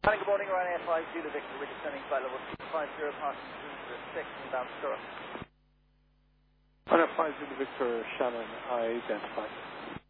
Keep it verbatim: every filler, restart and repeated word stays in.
Hi, good morning, Ryan Air five Zulu Victor, we're descending flight level two five zero, passing through the six, inbound Stirrup. Runner five Zulu Victor, Shannon, I identify.